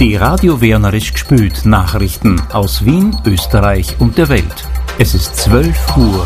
Die Radio Wernerisch gespült Nachrichten aus Wien, Österreich und der Welt. Es ist 12 Uhr.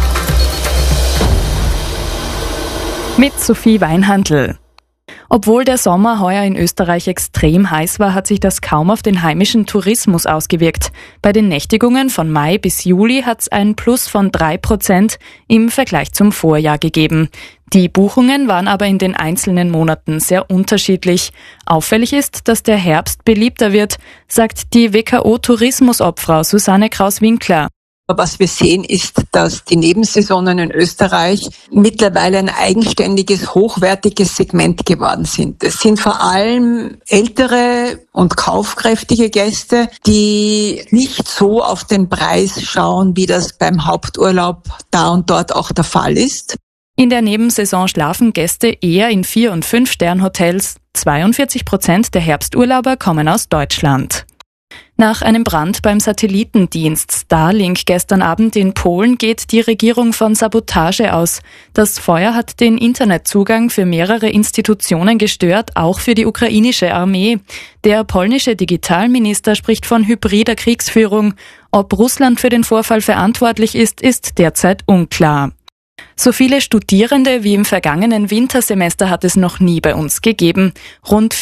Mit Sophie Weinhandl. Obwohl der Sommer heuer in Österreich extrem heiß war, hat sich das kaum auf den heimischen Tourismus ausgewirkt. Bei den Nächtigungen von Mai bis Juli hat es ein Plus von 3% im Vergleich zum Vorjahr gegeben. Die Buchungen waren aber in den einzelnen Monaten sehr unterschiedlich. Auffällig ist, dass der Herbst beliebter wird, sagt die WKO-Tourismusobfrau Susanne Kraus-Winkler. Was wir sehen, ist, dass die Nebensaisonen in Österreich mittlerweile ein eigenständiges, hochwertiges Segment geworden sind. Es sind vor allem ältere und kaufkräftige Gäste, die nicht so auf den Preis schauen, wie das beim Haupturlaub da und dort auch der Fall ist. In der Nebensaison schlafen Gäste eher in 4- und 5-Stern-Hotels. 42% der Herbsturlauber kommen aus Deutschland. Nach einem Brand beim Satellitendienst Starlink gestern Abend in Polen geht die Regierung von Sabotage aus. Das Feuer hat den Internetzugang für mehrere Institutionen gestört, auch für die ukrainische Armee. Der polnische Digitalminister spricht von hybrider Kriegsführung. Ob Russland für den Vorfall verantwortlich ist, ist derzeit unklar. So viele Studierende wie im vergangenen Wintersemester hat es noch nie bei uns gegeben. Rund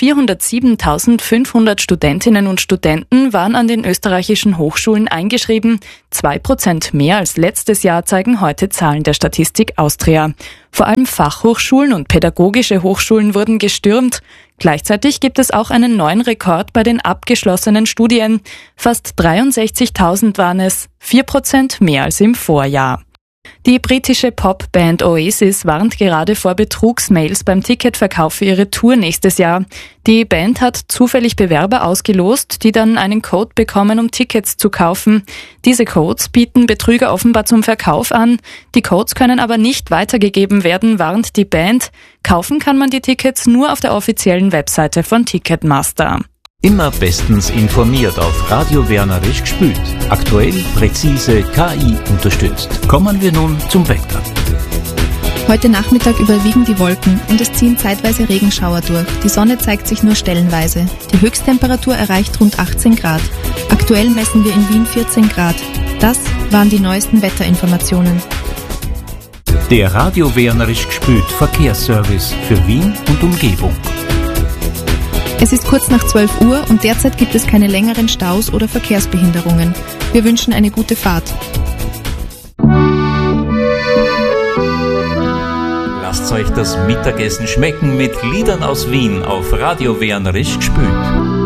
407.500 Studentinnen und Studenten waren an den österreichischen Hochschulen eingeschrieben. 2% mehr als letztes Jahr zeigen heute Zahlen der Statistik Austria. Vor allem Fachhochschulen und pädagogische Hochschulen wurden gestürmt. Gleichzeitig gibt es auch einen neuen Rekord bei den abgeschlossenen Studien. Fast 63.000 waren es, 4% mehr als im Vorjahr. Die britische Popband Oasis warnt gerade vor Betrugsmails beim Ticketverkauf für ihre Tour nächstes Jahr. Die Band hat zufällig Bewerber ausgelost, die dann einen Code bekommen, um Tickets zu kaufen. Diese Codes bieten Betrüger offenbar zum Verkauf an. Die Codes können aber nicht weitergegeben werden, warnt die Band. Kaufen kann man die Tickets nur auf der offiziellen Webseite von Ticketmaster. Immer bestens informiert auf Radio Wernerisch gespült. Aktuell, präzise, KI unterstützt. Kommen wir nun zum Wetter. Heute Nachmittag überwiegen die Wolken und es ziehen zeitweise Regenschauer durch. Die Sonne zeigt sich nur stellenweise. Die Höchsttemperatur erreicht rund 18 Grad. Aktuell messen wir in Wien 14 Grad. Das waren die neuesten Wetterinformationen. Der Radio Wernerisch gespült Verkehrsservice für Wien und Umgebung. Es ist kurz nach 12 Uhr und derzeit gibt es keine längeren Staus oder Verkehrsbehinderungen. Wir wünschen eine gute Fahrt. Lasst euch das Mittagessen schmecken mit Liedern aus Wien auf Radio Wernerisch gespült.